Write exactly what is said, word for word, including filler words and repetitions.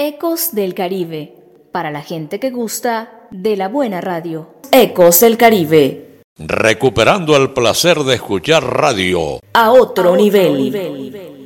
Ecos del Caribe, para la gente que gusta de la buena radio. Ecos del Caribe. Recuperando el placer de escuchar radio a otro, a otro nivel. nivel.